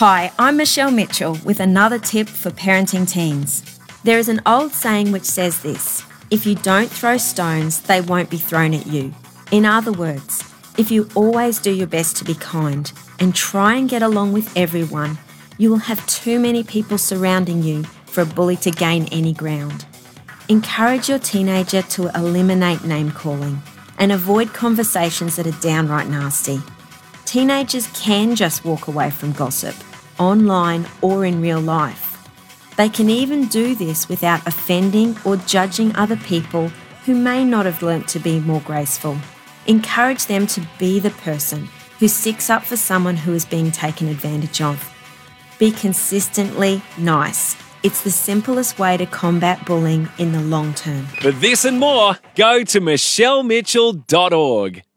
Hi, I'm Michelle Mitchell with another tip for parenting teens. There is an old saying which says this: if you don't throw stones, they won't be thrown at you. In other words, if you always do your best to be kind and try and get along with everyone, you will have too many people surrounding you for a bully to gain any ground. Encourage your teenager to eliminate name-calling and avoid conversations that are downright nasty. Teenagers can just walk away from gossip, online or in real life. They can even do this without offending or judging other people who may not have learnt to be more graceful. Encourage them to be the person who sticks up for someone who is being taken advantage of. Be consistently nice. It's the simplest way to combat bullying in the long term. For this and more, go to michellemitchell.org.